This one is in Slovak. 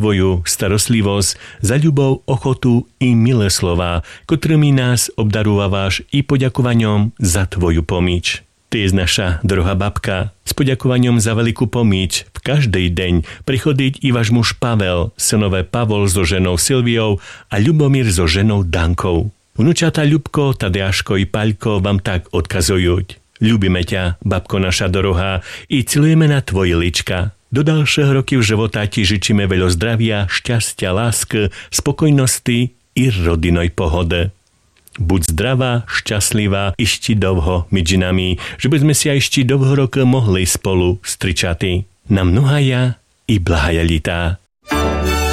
tvoju starostlivosť, za ľubov, ochotu i milé slová, ktorými nás obdarúvaš i poďakovaním za tvoju pomíč. Ty je naša druhá babka. S poďakovaním za veľkú pomíč v každý deň prichodiť i váš muž Pavel, synové Pavol so ženou Silviou a Ľubomír so ženou Dankou. Vnúčata Ľubko, Tadeáško i Paľko vám tak odkazujú. Ľúbime ťa, babko naša dorohá, i cilujeme na tvoje lička. Do ďalšieho roky v života ti žičíme veľa zdravia, šťastia, lásky, spokojnosti i rodinnej pohode. Buď zdravá, šťastlivá, ešte dlho medzi nami, že by sme si aj ešte dlho roky mohli spolu stričati. Na mnohaja i blahaja litá.